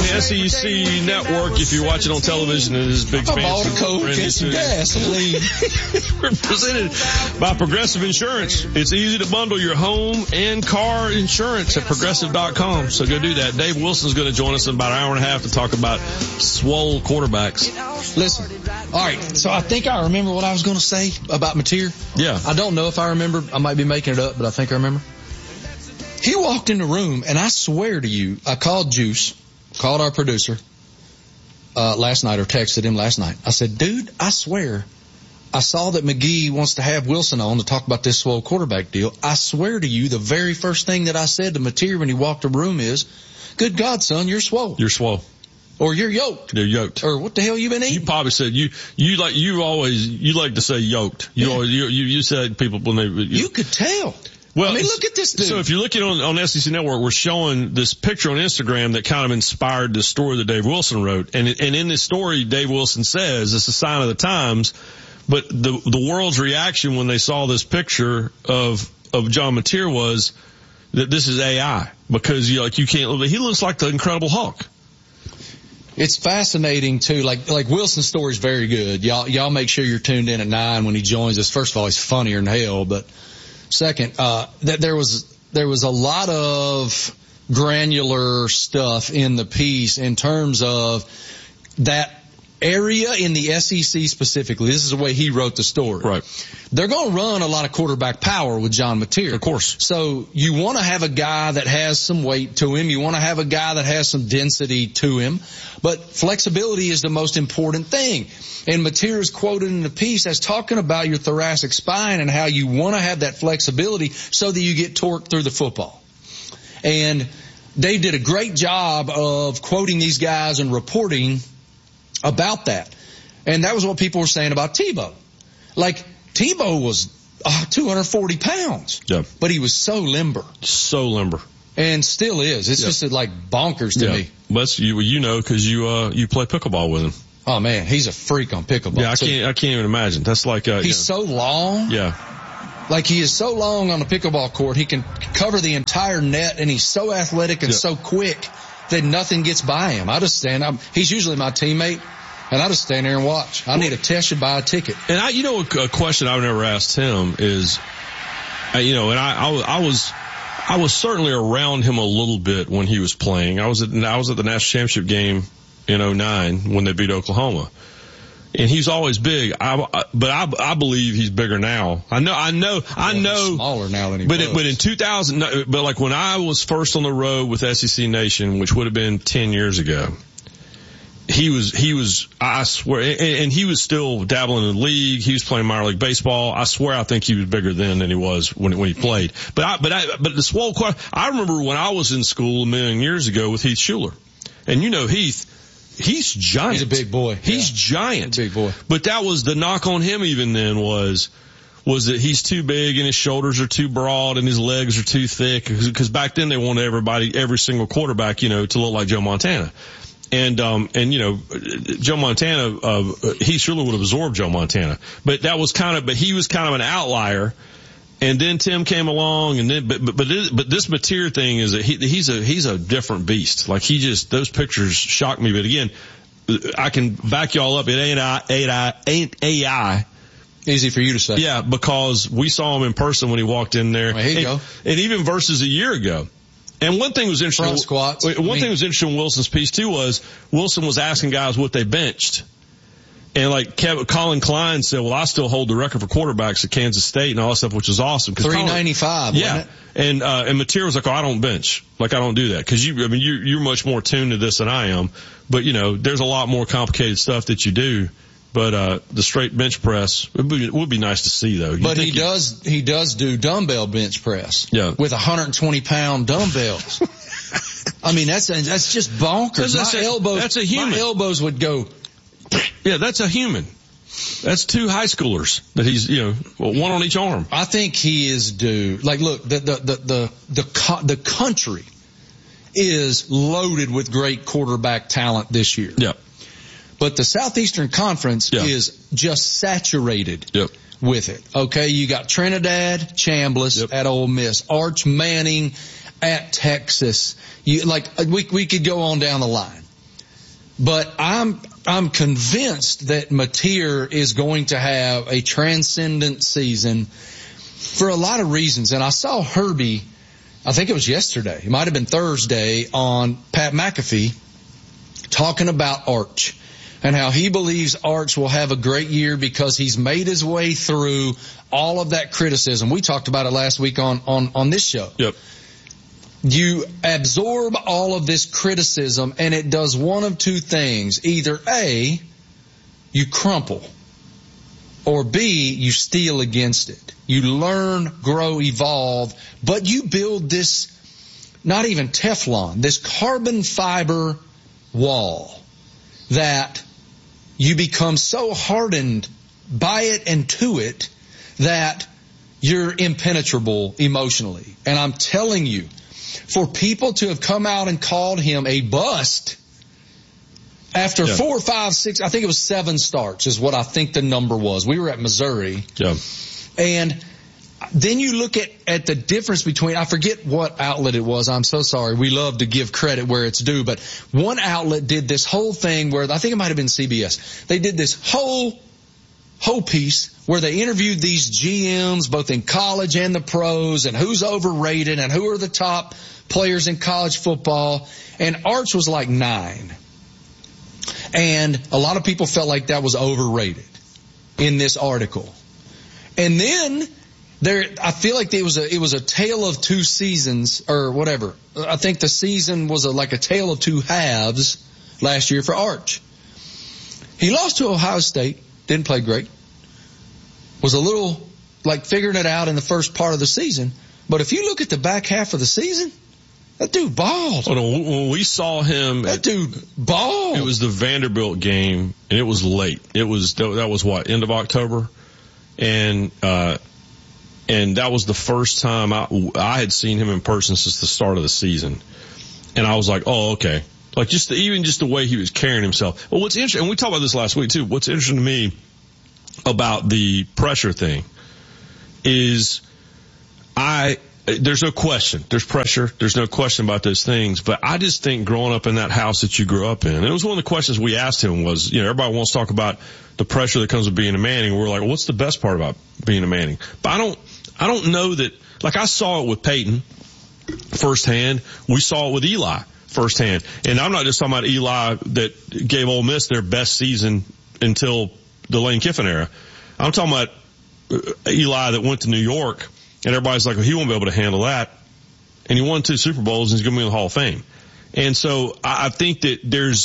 the SEC Network. If you're watching on television, it is big fancy. I bought a Coke and some gasoline. We're presented by Progressive Insurance. It's easy to bundle your home and car insurance at Progressive.com. So go do that. Dave Wilson's going to join us in about an hour and a half to talk about swole quarterbacks. Listen, all right, so I think I remember what I was going to say about Mateer. Yeah. I don't know if I remember. I might be making it up, but I think I remember. He walked in the room, and I swear to you, I called Juice, called our producer last night, or texted him last night. I said, dude, I swear, I saw that McGee wants to have Wilson on to talk about this swole quarterback deal. I swear to you, the very first thing that I said to Mateer when he walked the room is, good God, son, you're swole. You're swole. Or you're yoked. You're yoked. Or what the hell you been eating? You probably said you like to say yoked. You said people when they you could tell. Well, I mean, look at this dude. So if you're looking on SEC Network, we're showing this picture on Instagram that kind of inspired the story that Dave Wilson wrote. And in this story, Dave Wilson says it's a sign of the times. But the world's reaction when they saw this picture of John Mateer was that this is AI, because you can't. He looks like the Incredible Hulk. It's fascinating too. Like Wilson's story is very good. Y'all make sure you're tuned in at 9 when he joins us. First of all, he's funnier than hell, but second, that there was a lot of granular stuff in the piece in terms of that area in the SEC specifically. This is the way he wrote the story. Right. They're going to run a lot of quarterback power with John Mateer. Of course. So you want to have a guy that has some weight to him. You want to have a guy that has some density to him. But flexibility is the most important thing. And Mateer is quoted in the piece as talking about your thoracic spine and how you want to have that flexibility so that you get torque through the football. And Dave did a great job of quoting these guys and reporting about that. And that was what people were saying about Tebow. Like, Tebow was 240 pounds. Yeah. But he was so limber. So limber. And still is. It's just like bonkers to me. But you know, because you play pickleball with him. Oh man, he's a freak on pickleball. Yeah, I can't even imagine. That's like he's so long. Yeah. Like, he is so long on the pickleball court, he can cover the entire net, and he's so athletic and so quick that nothing gets by him. I just he's usually my teammate, and I just stand there and watch. I need a test and buy a ticket. And a question I've never asked him is, I was certainly around him a little bit when he was playing. I was at the national championship game in 2009 when they beat Oklahoma. And he's always big. But I believe he's bigger now. I know. He's smaller now than he was. But in 2000, but like when I was first on the road with SEC Nation, which would have been 10 years ago, he was, I swear, and he was still dabbling in the league. He was playing minor league baseball. I swear I think he was bigger then than he was when he played. But the swole question, I remember when I was in school a million years ago with Heath Schuler. And Heath, he's giant. He's a big boy. He's giant. Big boy. But that was the knock on him even then was that he's too big and his shoulders are too broad and his legs are too thick. Because back then they wanted every single quarterback, to look like Joe Montana. And Joe Montana, Heath Schuler would have absorbed Joe Montana. But but he was kind of an outlier. And then Tim came along, and then but this Mateer thing is he's a different beast. Like, those pictures shock me. But again, I can back y'all up. It ain't AI. Easy for you to say. Yeah, because we saw him in person when he walked in there. Well, here you go. And even versus a year ago. And one thing was interesting. Front squats. One thing was interesting in Wilson's piece too was Wilson was asking guys what they benched. And like Colin Klein said, well, I still hold the record for quarterbacks at Kansas State and all that stuff, which is awesome. 395. Yeah. Wasn't it? And Mateer was like, I don't bench. Like, I don't do that. Cause you're much more tuned to this than I am. But there's a lot more complicated stuff that you do. But, the straight bench press would be nice to see though. But he does do dumbbell bench press. Yeah. With 120 pound dumbbells. I mean, that's just bonkers. That's a human. My elbows would go. Yeah, that's a human. That's two high schoolers that he's, one on each arm. I think he is due. Like, look, the country is loaded with great quarterback talent this year. Yeah. But the Southeastern Conference is just saturated with it. Okay, you got Trinidad Chambliss at Ole Miss, Arch Manning at Texas. We could go on down the line. But I'm convinced that Mateer is going to have a transcendent season for a lot of reasons. And I saw Herbie, I think it was yesterday, it might have been Thursday, on Pat McAfee talking about Arch and how he believes Arch will have a great year because he's made his way through all of that criticism. We talked about it last week on this show. Yep. You absorb all of this criticism, and it does one of two things. Either A, you crumple, or B, you steal against it. You learn, grow, evolve, but you build this, not even Teflon, this carbon fiber wall that you become so hardened by it and to it that you're impenetrable emotionally. And I'm telling you, for people to have come out and called him a bust after 4, 5, 6, I think it was 7 starts is what I think the number was. We were at Missouri. Yeah. And then you look at the difference between, I forget what outlet it was. I'm so sorry. We love to give credit where it's due. But one outlet did this whole thing where, I think it might have been CBS. They did this whole piece where they interviewed these GMs, both in college and the pros, and who's overrated and who are the top players in college football. And Arch was like 9. And a lot of people felt like that was overrated in this article. And then I feel like it was a tale of 2 seasons or whatever. I think the season was like a tale of 2 halves last year for Arch. He lost to Ohio State, didn't play great. Was a little like figuring it out in the first part of the season. But if you look at the back half of the season, that dude balled. When we saw him, that dude balled. It was the Vanderbilt game, and it was late. That was what, end of October, and that was the first time I had seen him in person since the start of the season, and I was like, oh, okay. Like even the way he was carrying himself. Well, what's interesting, and we talked about this last week too. What's interesting to me about the pressure thing is there's no question. There's pressure. There's no question about those things. But I just think growing up in that house that you grew up in, and it was one of the questions we asked him was, everybody wants to talk about the pressure that comes with being a Manning. We're like, well, what's the best part about being a Manning? But I don't know that, like I saw it with Peyton firsthand. We saw it with Eli firsthand. And I'm not just talking about Eli that gave Ole Miss their best season until the Lane Kiffin era. I'm talking about Eli that went to New York, and everybody's like, well, he won't be able to handle that. And he won 2 Super Bowls, and he's going to be in the Hall of Fame. And so I think that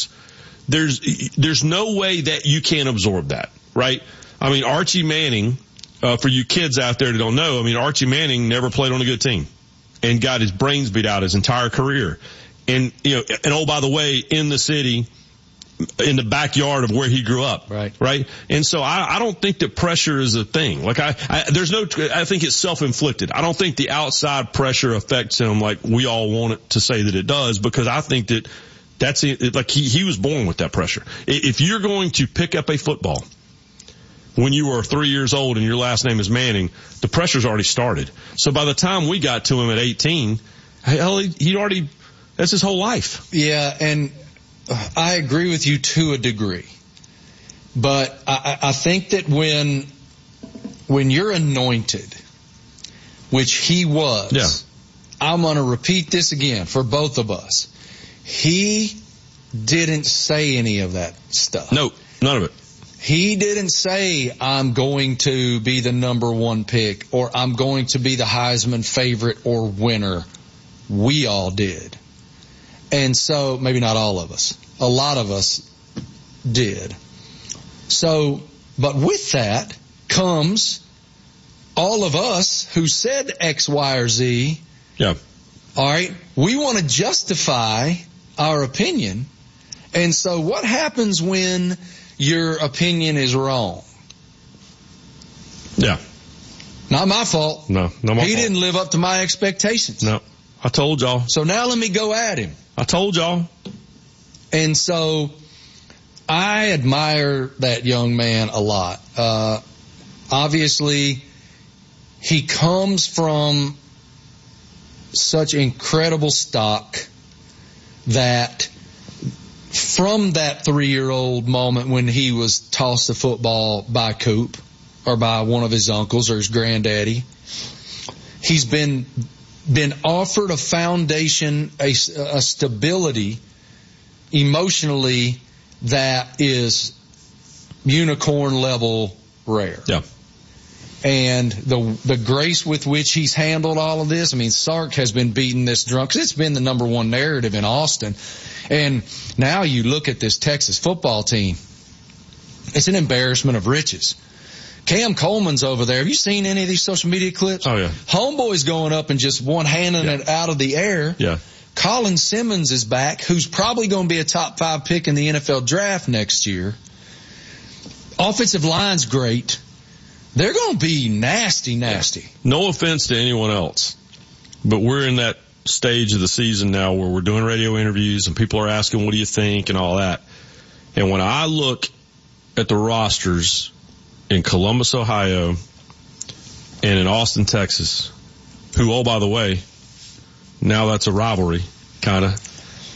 there's no way that you can't absorb that, right? I mean, Archie Manning, for you kids out there that don't know, I mean, Archie Manning never played on a good team and got his brains beat out his entire career. And, and oh, by the way, in the city, in the backyard of where he grew up. Right. And so I don't think that pressure is a thing. Like I think it's self-inflicted. I don't think the outside pressure affects him like we all want it to say that it does, because I think that that's it. Like he was born with that pressure. If you're going to pick up a football when you were 3 years old and your last name is Manning, the pressure's already started. So by the time we got to him at 18, hell, that's his whole life. Yeah. And I agree with you to a degree, but I think that when you're anointed, which he was, I'm going to repeat this again for both of us. He didn't say any of that stuff. No, none of it. He didn't say, I'm going to be the number 1 pick, or I'm going to be the Heisman favorite or winner. We all did. And so, maybe not all of us. A lot of us did. So, but with that comes all of us who said X, Y, or Z. Yeah. All right. We want to justify our opinion. And so what happens when your opinion is wrong? Yeah. Not my fault. No, not my fault. He didn't live up to my expectations. No. I told y'all. So now let me go at him. I told y'all. And so I admire that young man a lot. Obviously, he comes from such incredible stock that from that 3-year-old moment when he was tossed the football by Coop or by one of his uncles or his granddaddy, he's been offered a foundation, a stability emotionally that is unicorn level rare. Yeah. And the grace with which he's handled all of this, I mean, Sark has been beating this drum because it's been the number one narrative in Austin. And now you look at this Texas football team, it's an embarrassment of riches. Cam Coleman's over there. Have you seen any of these social media clips? Oh, yeah. Homeboy's going up and just one-handing it out of the air. Yeah. Colin Simmons is back, who's probably going to be a top 5 pick in the NFL draft next year. Offensive line's great. They're going to be nasty. No offense to anyone else, but we're in that stage of the season now where we're doing radio interviews and people are asking, what do you think and all that. And when I look at the rosters in Columbus, Ohio, and in Austin, Texas, who, oh, by the way, now that's a rivalry, kind of.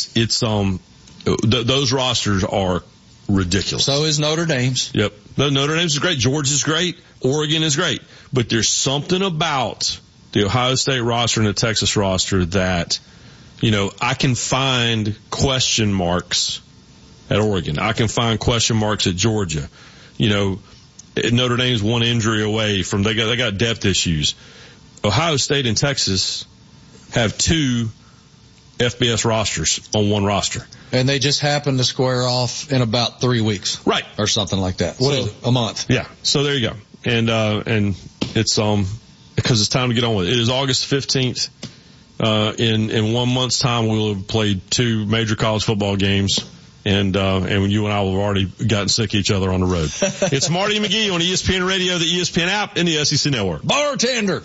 Those rosters are ridiculous. So is Notre Dame's. Yep. Notre Dame's is great. Georgia's great. Oregon is great. But there's something about the Ohio State roster and the Texas roster that, I can find question marks at Oregon. I can find question marks at Georgia. Notre Dame's one injury away from, they got depth issues. Ohio State and Texas have 2 FBS rosters on one roster. And they just happen to square off in about 3 weeks. Right. Or something like that. What is it? A month. Yeah. So there you go. And it's, because it's time to get on with it. It is August 15th. In 1 month's time, we'll have played 2 major college football games. And you and I will have already gotten sick of each other on the road. It's Marty McGee on ESPN Radio, the ESPN app, and the SEC Network. Bartender.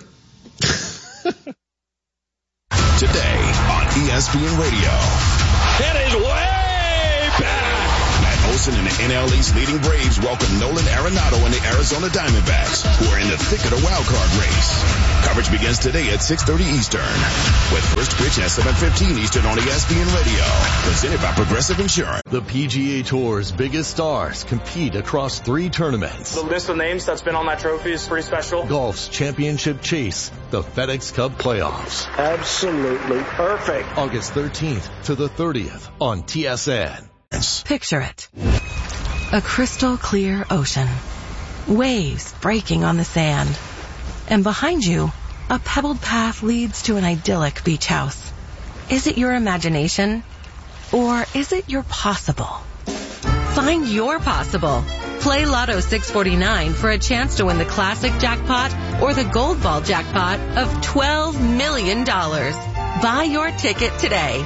Today on ESPN Radio. It is way back. Matt Olson and the NL East leading Braves welcome Nolan Arenado and the Arizona Diamondbacks, who are in the thick of the wild card race. Coverage begins today at 6:30 Eastern, with first pitch at 7:15 Eastern on ESPN Radio. Presented by Progressive Insurance. The PGA Tour's biggest stars compete across 3 tournaments. The list of names that's been on that trophy is pretty special. Golf's championship chase, the FedEx Cup playoffs. Absolutely perfect. August 13th to the 30th on TSN. Picture it. A crystal clear ocean. Waves breaking on the sand. And behind you, a pebbled path leads to an idyllic beach house. Is it your imagination? Or is it your possible? Find your possible. Play Lotto 649 for a chance to win the classic jackpot or the gold ball jackpot of $12 million. Buy your ticket today.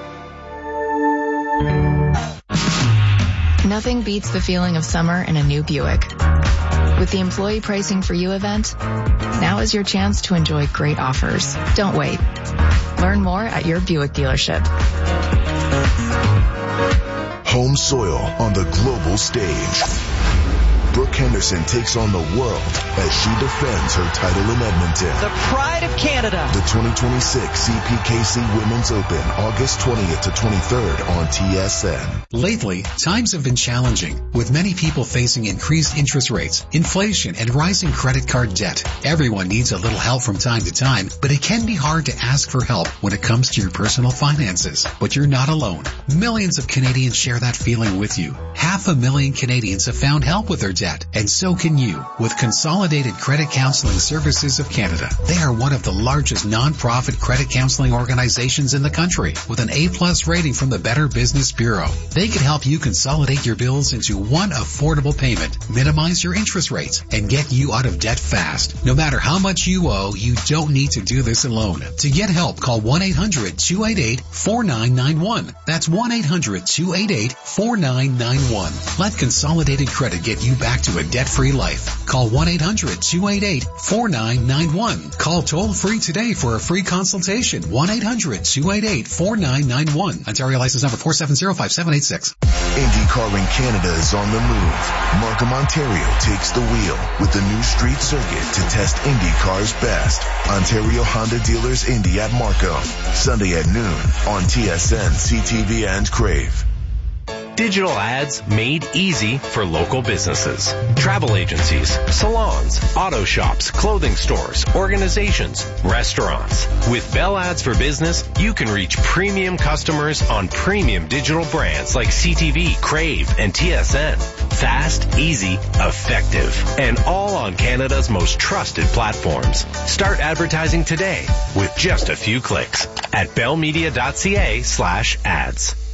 Nothing beats the feeling of summer in a new Buick. With the Employee Pricing for You event, now is your chance to enjoy great offers. Don't wait. Learn more at your Buick dealership. Home soil on the global stage. Brooke Henderson takes on the world as she defends her title in Edmonton. The pride of Canada. The 2026 CPKC Women's Open, August 20th to 23rd on TSN. Lately, times have been challenging, with many people facing increased interest rates, inflation, and rising credit card debt. Everyone needs a little help from time to time, but it can be hard to ask for help when it comes to your personal finances. But you're not alone. Millions of Canadians share that feeling with you. 500,000 Canadians have found help with their debt, and so can you with Consolidated Credit Counseling Services of Canada. They are one of the largest non-profit credit counseling organizations in the country with an A+ rating from the Better Business Bureau. They can help you consolidate your bills into one affordable payment, minimize your interest rates, and get you out of debt fast. No matter how much you owe, you don't need to do this alone. To get help, call 1-800-288-4991. That's 1-800-288-4991. Let Consolidated Credit get you back to a debt-free life. Call 1-800-288-4991. Call toll-free today for a free consultation. 1-800-288-4991. Ontario license number 4705786. IndyCar in Canada is on the move. Markham, Ontario takes the wheel with the new street circuit to test IndyCar's best. Ontario Honda Dealers Indy at Markham. Sunday at noon on TSN, CTV, and Crave. Digital ads made easy for local businesses. Travel agencies, salons, auto shops, clothing stores, organizations, restaurants. With Bell Ads for Business, you can reach premium customers on premium digital brands like CTV, Crave, and TSN. Fast, easy, effective, and all on Canada's most trusted platforms. Start advertising today with just a few clicks at bellmedia.ca/ads.